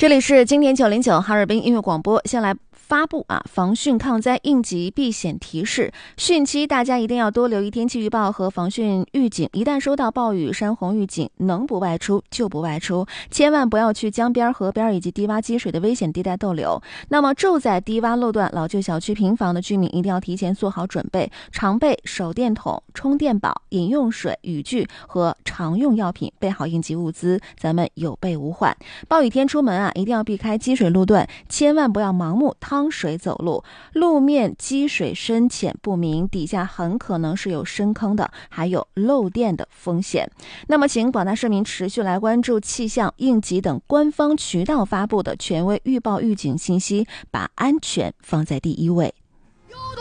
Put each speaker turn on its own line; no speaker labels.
这里是经典909哈尔滨音乐广播，先来发布防汛抗灾应急避险提示。汛期大家一定要多留意天气预报和防汛预警，一旦收到暴雨、山洪预警，能不外出就不外出，千万不要去江边、河边以及低洼积水的危险地带逗留。那么住在低洼路段、老旧小区、平房的居民一定要提前做好准备，常备手电筒、充电宝、饮用水、雨具和常用药品，备好应急物资，咱们有备无患。暴雨天出门一定要避开积水路段，千万不要盲目趟水走路，路面积水深浅不明，底下很可能是有深坑的，还有漏电的风险。那么请广大市民持续来关注气象、应急等官方渠道发布的权威预报预警信息，把安全放在第一位。